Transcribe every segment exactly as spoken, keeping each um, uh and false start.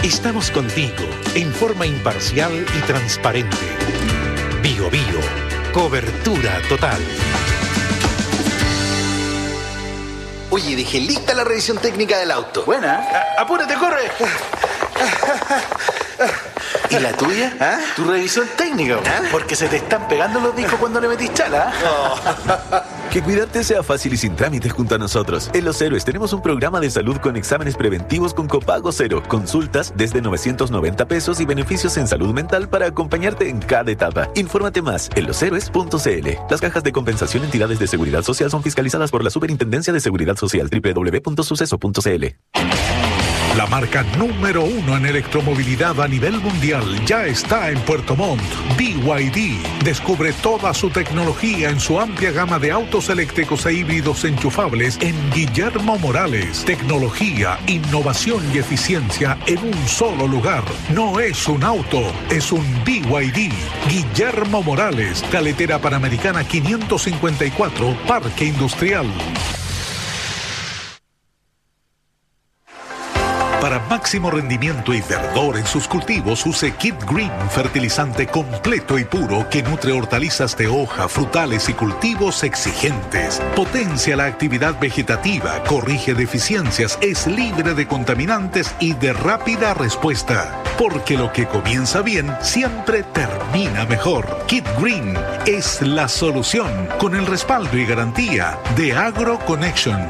Estamos contigo en forma imparcial y transparente. Bio Bio, cobertura total. Oye, dejé lista la revisión técnica del auto. Buena. A- apúrate, corre. ¿Y la tuya? ¿Ah? Tu revisión técnica, ¿Ah? porque se te están pegando los discos cuando le metís chala. Que cuidarte sea fácil y sin trámites junto a nosotros. En Los Héroes tenemos un programa de salud con exámenes preventivos con copago cero, consultas desde novecientos noventa pesos y beneficios en salud mental para acompañarte en cada etapa. Infórmate más en los héroes punto c l. Las cajas de compensación entidades de seguridad social son fiscalizadas por la Superintendencia de Seguridad Social. doble u doble u doble u punto suceso punto c l. La marca número uno en electromovilidad a nivel mundial ya está en Puerto Montt. B Y D. Descubre toda su tecnología en su amplia gama de autos eléctricos e híbridos enchufables en Guillermo Morales. Tecnología, innovación y eficiencia en un solo lugar. No es un auto, es un B Y D. Guillermo Morales, Carretera Panamericana quinientos cincuenta y cuatro, Parque Industrial. Para máximo rendimiento y verdor en sus cultivos, use Kid Green, fertilizante completo y puro que nutre hortalizas de hoja, frutales y cultivos exigentes. Potencia la actividad vegetativa, corrige deficiencias, es libre de contaminantes y de rápida respuesta. Porque lo que comienza bien siempre termina mejor. Kid Green es la solución con el respaldo y garantía de AgroConnection.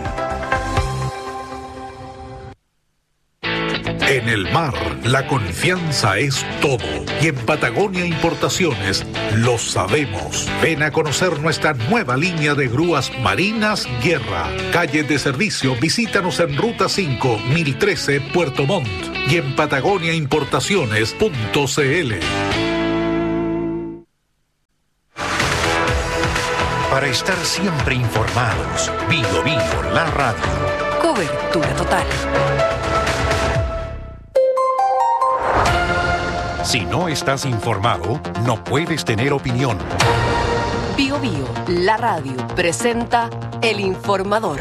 En el mar, la confianza es todo. Y en Patagonia Importaciones lo sabemos. Ven a conocer nuestra nueva línea de grúas marinas Guerra. Calle de servicio, visítanos en Ruta cinco, mil trece, Puerto Montt. Y en patagonia importaciones punto c l. Para estar siempre informados, Bio Bio, la radio. Cobertura total. Si no estás informado, no puedes tener opinión. Bio Bio, la radio, presenta El Informador.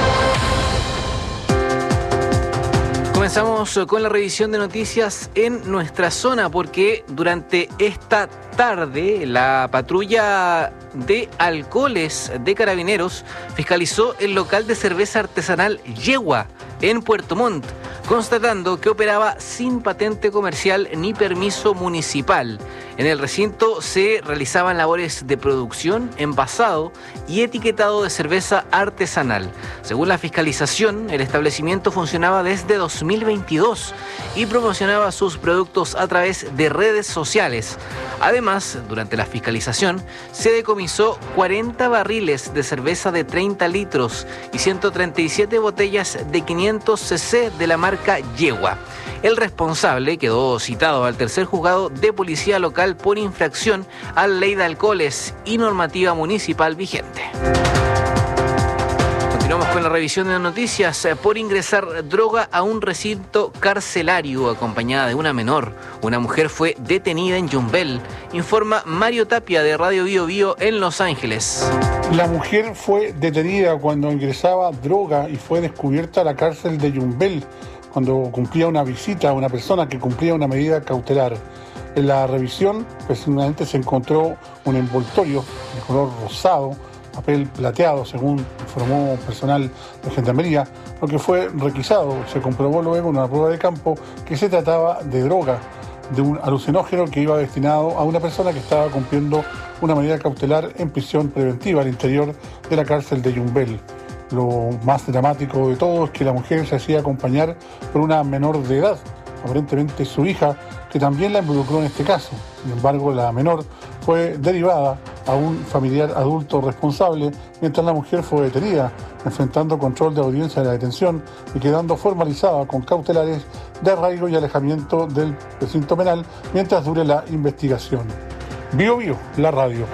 Comenzamos con la revisión de noticias en nuestra zona porque durante esta tarde la patrulla de alcoholes de Carabineros fiscalizó el local de cerveza artesanal Yegua en Puerto Montt, constatando que operaba sin patente comercial ni permiso municipal. En el recinto se realizaban labores de producción, envasado y etiquetado de cerveza artesanal. Según la fiscalización, el establecimiento funcionaba desde dos mil veintidós y promocionaba sus productos a través de redes sociales. Además, durante la fiscalización, se decomisó cuarenta barriles de cerveza de treinta litros y ciento treinta y siete botellas de quinientos centilitros de la marca Yegua. El responsable quedó citado al tercer juzgado de policía local por infracción a la ley de alcoholes y normativa municipal vigente. Continuamos con la revisión de noticias. Por ingresar droga a un recinto carcelario acompañada de una menor, una mujer fue detenida en Yumbel, informa Mario Tapia de Radio Bio Bio en Los Ángeles. La mujer fue detenida cuando ingresaba droga y fue descubierta a la cárcel de Yumbel cuando cumplía una visita a una persona que cumplía una medida cautelar. En la revisión, precisamente se encontró un envoltorio de color rosado, papel plateado, según informó personal de Gendarmería, lo que fue requisado. Se comprobó luego en una prueba de campo que se trataba de droga, de un alucinógeno que iba destinado a una persona que estaba cumpliendo una medida cautelar en prisión preventiva al interior de la cárcel de Yumbel. Lo más dramático de todo es que la mujer se hacía acompañar por una menor de edad, aparentemente su hija, que también la involucró en este caso. Sin embargo, la menor fue derivada a un familiar adulto responsable, mientras la mujer fue detenida, enfrentando control de audiencia de la detención y quedando formalizada con cautelares de arraigo y alejamiento del recinto penal mientras dure la investigación. Bio Bio, la radio.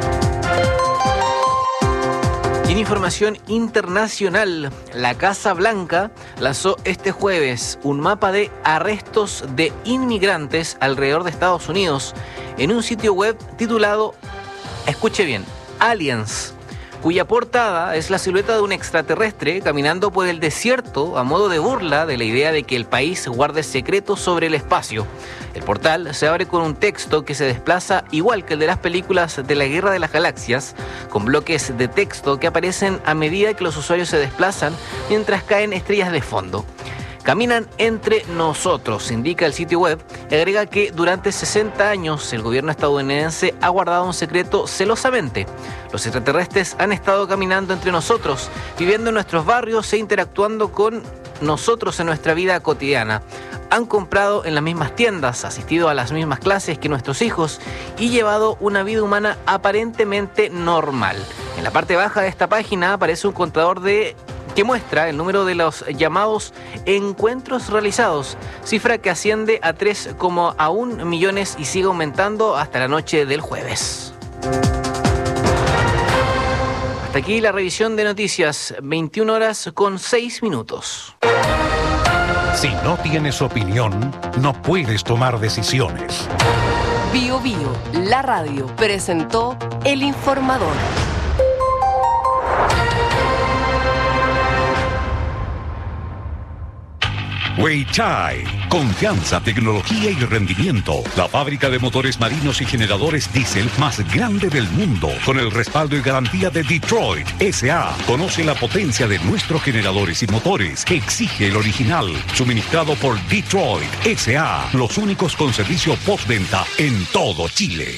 En información internacional, la Casa Blanca lanzó este jueves un mapa de arrestos de inmigrantes alrededor de Estados Unidos en un sitio web titulado, escuche bien, Aliens. cuya portada es la silueta de un extraterrestre caminando por el desierto a modo de burla de la idea de que el país guarde secretos sobre el espacio. El portal se abre con un texto que se desplaza igual que el de las películas de la Guerra de las Galaxias, con bloques de texto que aparecen a medida que los usuarios se desplazan mientras caen estrellas de fondo. Caminan entre nosotros, indica el sitio web, y agrega que durante sesenta años el gobierno estadounidense ha guardado un secreto celosamente. Los extraterrestres han estado caminando entre nosotros, viviendo en nuestros barrios e interactuando con nosotros en nuestra vida cotidiana. Han comprado en las mismas tiendas, asistido a las mismas clases que nuestros hijos y llevado una vida humana aparentemente normal. En la parte baja de esta página aparece un contador de que muestra el número de los llamados encuentros realizados, cifra que asciende a tres coma uno millones y sigue aumentando hasta la noche del jueves. Hasta aquí la revisión de noticias, veintiuna horas con seis minutos. Si no tienes opinión, no puedes tomar decisiones. Bio Bio, la radio, presentó El Informador. Weichai, confianza, tecnología y rendimiento. La fábrica de motores marinos y generadores diésel más grande del mundo, con el respaldo y garantía de Detroit S A Conoce la potencia de nuestros generadores y motores. Exige el original, suministrado por Detroit S A Los únicos con servicio postventa en todo Chile.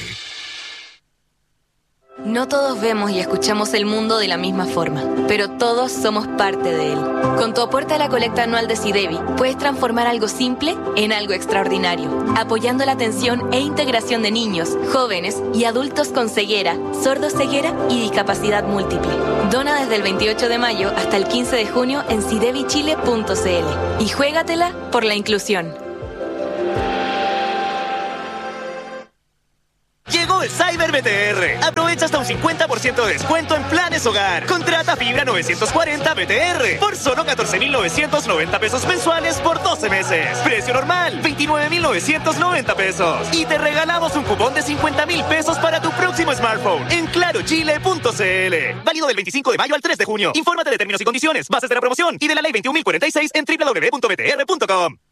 No todos vemos y escuchamos el mundo de la misma forma, pero todos somos parte de él. Con tu aporte a la colecta anual de SIDEBI, puedes transformar algo simple en algo extraordinario, apoyando la atención e integración de niños, jóvenes y adultos con ceguera, sordoceguera y discapacidad múltiple. Dona desde el veintiocho de mayo hasta el quince de junio en sidebi chile punto c l y juégatela por la inclusión. Llegó el Cyber B T R. Aprovecha hasta un cincuenta por ciento de descuento en planes hogar. Contrata fibra novecientos cuarenta B T R por solo catorce mil novecientos noventa pesos mensuales por doce meses. Precio normal, veintinueve mil novecientos noventa pesos. Y te regalamos un cupón de cincuenta mil pesos para tu próximo smartphone en claro chile punto c l. Válido del veinticinco de mayo al tres de junio. Infórmate de términos y condiciones, bases de la promoción y de la ley veintiún mil cuarenta y seis en doble u doble u doble u punto b t r punto com.